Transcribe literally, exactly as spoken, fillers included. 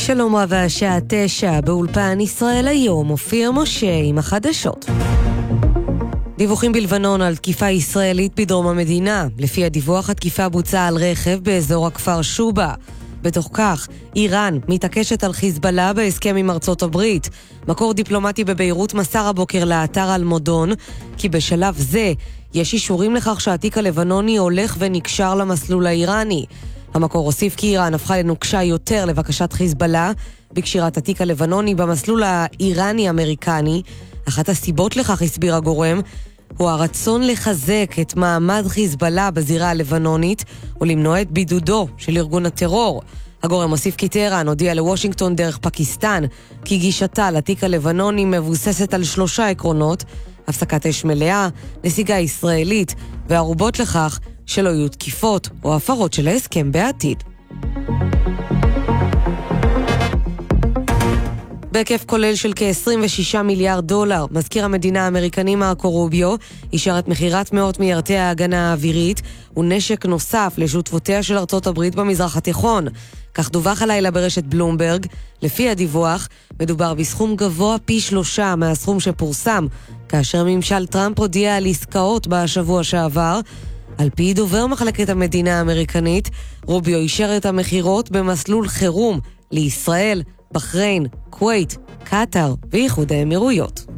שלום רב, השעה תשע, באולפן ישראל היום, אופיר משה עם החדשות. דיווחים בלבנון על תקיפה ישראלית בדרום המדינה. לפי הדיווח, התקיפה בוצעה על רכב באזור הכפר שובה. בתוך כך, איראן מתעקשת על חיזבאללה בהסכם עם ארצות הברית. מקור דיפלומטי בביירות מסר הבוקר לאתר אלמודון, כי בשלב זה יש אישורים לכך שהתיק הלבנוני הולך ונקשר למסלול האיראני. המקור הוסיף כי איראן הפכה לנוקשה יותר לבקשת חיזבאללה בקשירת התיק הלבנוני במסלול האיראני-אמריקני. אחת הסיבות לכך, הסביר הגורם, הוא הרצון לחזק את מעמד חיזבאללה בזירה הלבנונית ולמנוע את בידודו של ארגון הטרור. הגורם הוסיף כי טהרן הודיע לוושינגטון דרך פקיסטן כי גישתה לתיק הלבנוני מבוססת על שלושה עקרונות: הפסקת אש מלאה, נסיגה ישראלית וערובות לכך שלא יהיו תקיפות או הפרות של ההסכם בעתיד. בהיקף כולל של כ-עשרים ושישה מיליארד דולר, מזכיר המדינה האמריקני מרקו רוביו אישר את מחירת מאות מיירטי ההגנה האווירית ונשק נוסף לשותפותיה של ארצות הברית במזרח התיכון. כך דווח הלילה ברשת בלומברג. לפי הדיווח, מדובר בסכום גבוה פי שלושה מהסכום שפורסם, כאשר ממשל טראמפ הודיע על עסקאות בשבוע שעבר. על פי דובר מחלקת המדינה האמריקנית, רוביו אישר את המחירות במסלול חירום לישראל, בחריין, כווית, קטר ואיחוד האמירויות.